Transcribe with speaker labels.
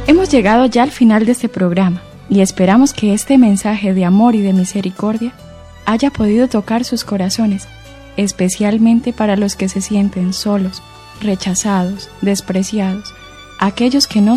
Speaker 1: Hemos llegado ya al final de este programa y esperamos que este mensaje de amor y de misericordia haya podido tocar sus corazones, especialmente para los que se sienten solos, rechazados, despreciados, aquellos que no